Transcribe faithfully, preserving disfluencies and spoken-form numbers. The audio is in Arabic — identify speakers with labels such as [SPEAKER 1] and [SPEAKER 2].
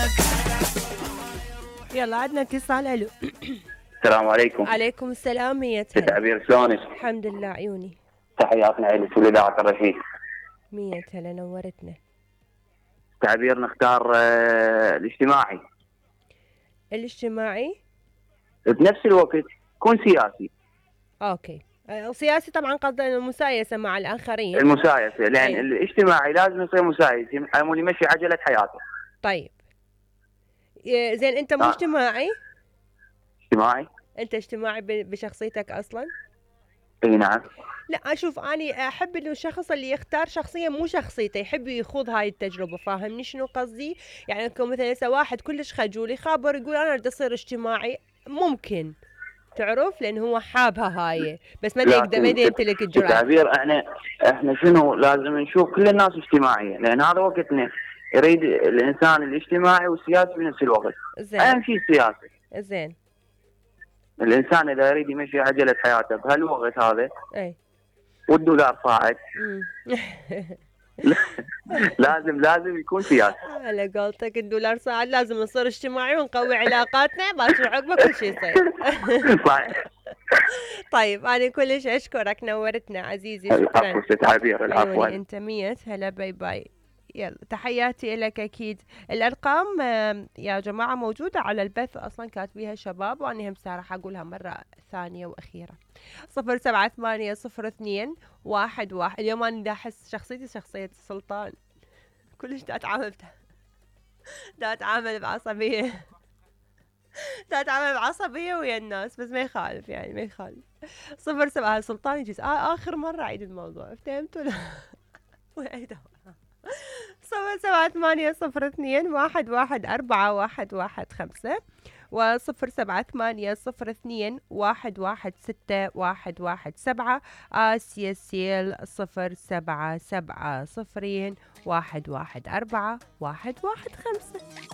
[SPEAKER 1] يلا عندنا اتصال. الو.
[SPEAKER 2] السلام عليكم.
[SPEAKER 1] عليكم السلام. مية
[SPEAKER 2] ست
[SPEAKER 1] هلا.
[SPEAKER 2] عبير شلونك؟
[SPEAKER 1] الحمد لله عيوني.
[SPEAKER 2] تحياتنا لك ولإذاعة الرشيد.
[SPEAKER 1] مية هلا نورتنا.
[SPEAKER 2] ست عبير نختار آه، الاجتماعي.
[SPEAKER 1] الاجتماعي
[SPEAKER 2] بنفس الوقت يكون سياسي.
[SPEAKER 1] اوكي. آه، سياسي طبعا قصد المسايسة مع الآخرين.
[SPEAKER 2] المسايسة لأن
[SPEAKER 1] أي.
[SPEAKER 2] الاجتماعي لازم يصير مسايس يمون يمشي عجلة حياته.
[SPEAKER 1] طيب ي- زين انت مو
[SPEAKER 2] آه.
[SPEAKER 1] اجتماعي؟
[SPEAKER 2] اجتماعي؟
[SPEAKER 1] انت اجتماعي ب- بشخصيتك اصلا؟
[SPEAKER 2] اي نعم.
[SPEAKER 1] لا اشوف اني احب انه الشخص اللي يختار شخصيه مو شخصيته يحب يخوض هاي التجربه. فاهمني شنو قصدي؟ يعني يكون مثلا هسه واحد كلش خجول يخابر يقول انا بدي اصير اجتماعي، ممكن تعرف لان هو حابها هاي، بس ما يقدر ما
[SPEAKER 2] لكن
[SPEAKER 1] يمتلك الجرأة.
[SPEAKER 2] تعبير احنا احنا شنو لازم نشوف كل الناس اجتماعيه لان هذا وقتنا. يريد الانسان الاجتماعي والسياسي بنفس الوقت.
[SPEAKER 1] زين.
[SPEAKER 2] اهم شيء السياسي.
[SPEAKER 1] زين.
[SPEAKER 2] الانسان اذا يريد يمشي عجله حياته بهالوقت هذا
[SPEAKER 1] اي.
[SPEAKER 2] والدولار صاعد
[SPEAKER 1] امم
[SPEAKER 2] لازم لازم يكون سياسي.
[SPEAKER 1] على قولتك الدولار صاعد لازم نصير اجتماعي ونقوي علاقاتنا باكر عقبه كل شيء يصير.
[SPEAKER 2] صحيح.
[SPEAKER 1] طيب انا كلش اشكرك نورتنا عزيزي. شكرا.
[SPEAKER 2] العفو ست عبير. العفو.
[SPEAKER 1] عيوني انت مية هلا. باي باي. يلا تحياتي لك اكيد. الارقام آم، يا جماعه موجوده على البث اصلا كاتبيها شباب وانا هم راح اقولها مره ثانيه واخيره. صفر سبعة ثمانية صفر اثنين واحد واحد. اليوم انا دا احس شخصيتي شخصيه سلطان كلش دا اتعامل دا اتعامل بعصبيه دا اتعامل بعصبيه ويا الناس بس ما يخالف يعني ما يخالف. صفر سبعة سلطان يجيز آه اخر مره اعيد الموضوع فهمتوا لا وعيده. صفر سبعة ثمانية صفر اثنين واحد واحد أربعة واحد واحد خمسة وصفر سبعة ثمانية صفر اثنين واحد واحد ستة واحد واحد سبعة. آسيا سيل صفر سبعة سبعة صفرين واحد واحد أربعة واحد واحد خمسة.